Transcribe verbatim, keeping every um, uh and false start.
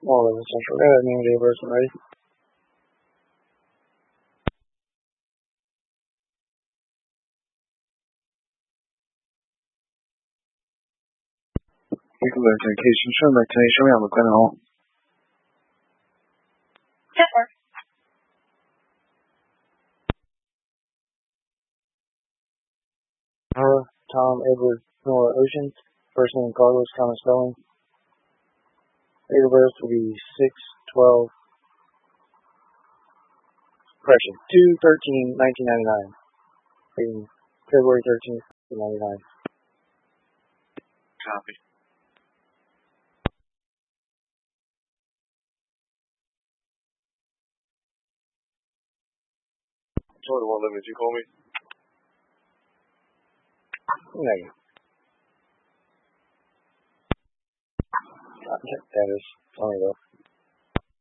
All of Central. Go ahead, name, date of birth, when ready. Vehicle identification. Show me back today. Show me on McLennan Hall. Yes, sir. Nora, Tom, Edward, Nora, Ocean. First name Carlos, common spelling. Date of birth will be six twelve. Correction, two thirteen nineteen ninety-nine. Dating February thirteenth, nineteen ninety-nine. Copy. Sorry, the one eleven, did you call me? Negative. Contact status. Tell me though.